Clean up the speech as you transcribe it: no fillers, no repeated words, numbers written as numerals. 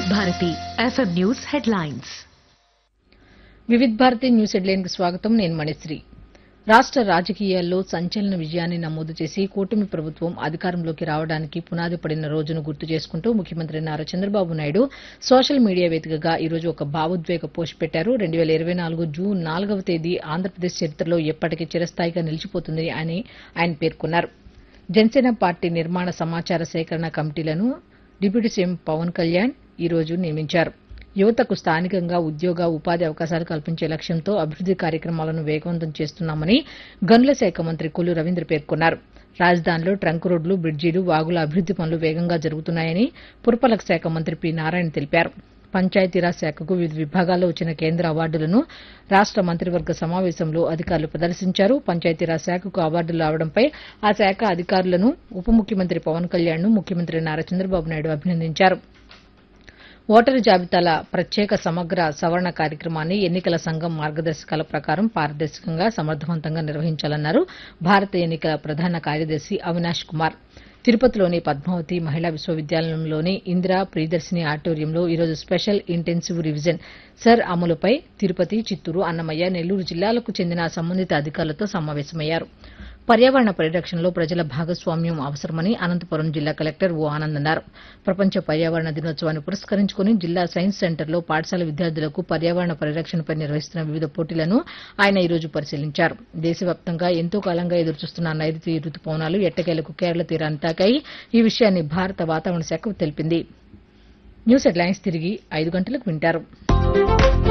వివిధ Bharati FM news headlines. వివిధ Bharati news headline కి స్వాగతం. నేను మణిశ్రీ. రాష్ట రాజకీయాల్లో సంచలన విజయాన్ని నమోదు చేసి కూటమి ప్రభుత్వం అధికారంలోకి రావడానికి పునాది పడిన రోజును గుర్తు చేసుకుంటూ ముఖ్యమంత్రి నారా చంద్రబాబు నాయుడు సోషల్ మీడియా వేదికగా ఈ రోజు ఒక భావోద్వేగ పోస్ట్ పెట్టారు. 2024 జూన్ 4వ తేదీ ఆంధ్రప్రదేశ్ చరిత్రలో ఎప్పటికీ చిరస్థాయిగా నిలిచిపోతుంది అని ఆయన పేర్కొన్నారు. జనసేన పార్టీ నిర్మాణ సమాచార సేకరణ కమిటీలను డిప్యూటీ సీఎం పవన్ కళ్యాణ్ ఈ రోజు నియమించారు. యువతకు స్థానికంగా ఉద్యోగ ఉపాధి అవకాశాలు కల్పించే లక్ష్యంతో అభివృద్ది కార్యక్రమాలను వేగవంతం చేస్తున్నామని గనుల శాఖ మంత్రి కొల్లు రవీంద్ర పేర్కొన్నారు. రాజధానిలో ట్రంక్ రోడ్లు, బ్రిడ్జీలు, వాగుల అభివృద్ది పనులు వేగంగా జరుగుతున్నాయని పురపాలక శాఖ మంత్రి పి నారాయణ తెలిపారు. పంచాయతీరాజ్ శాఖకు వివిధ విభాగాల్లో వచ్చిన కేంద్ర అవార్డులను రాష్ట మంత్రివర్గ సమావేశంలో అధికారులు ప్రదర్శించారు. పంచాయతీరాజ్ శాఖకు అవార్డులు రావడంపై ఆ శాఖ అధికారులను ఉప ముఖ్యమంత్రి పవన్ కళ్యాణ్ ను ముఖ్యమంత్రి నారా చంద్రబాబు నాయుడు అభినందించారు. ఓటరు జాబితాల ప్రత్యేక సమగ్ర సవరణ కార్యక్రమాన్ని ఎన్నికల సంఘం మార్గదర్శకాల ప్రకారం పారదర్శకంగా సమర్థవంతంగా నిర్వహించాలన్నారు భారత ఎన్నికల ప్రధాన కార్యదర్శి అవినాష్ కుమార్. తిరుపతిలోని పద్మావతి మహిళా విశ్వవిద్యాలయంలోని ఇందిరా ప్రియదర్శిని ఆడిటోరియంలో ఈరోజు స్పెషల్ ఇంటెన్సివ్ రివిజన్ సర్ అమలుపై తిరుపతి, చిత్తూరు, అన్నమయ్య, నెల్లూరు జిల్లాలకు చెందిన సంబంధిత అధికారులతో సమావేశమయ్యారు. పర్యావరణ పరిరక్షణలో ప్రజల భాగస్వామ్యం అవసరమని అనంతపురం జిల్లా కలెక్టర్ ఓ ఆనంద్ అన్నారు. ప్రపంచ పర్యావరణ దినోత్సవాన్ని పురస్కరించుకుని జిల్లా సైన్స్ సెంటర్లో పాఠశాల విద్యార్థులకు పర్యావరణ పరిరక్షణపై నిర్వహిస్తున్న వివిధ పోటీలను ఆయన ఈ రోజు పరిశీలించారు. దేశవ్యాప్తంగా ఎంతో కాలంగా ఎదురుచూస్తున్న నైరుతి రుతుపవనాలు ఎట్టకేలకు కేరళ తీరాన్ని తాకాయి. ఈ విషయాన్ని భారత వాతావరణ శాఖ తెలిపింది. న్యూస్ హెడ్లైన్స్ తిరిగి 5 గంటలకు వింటారు.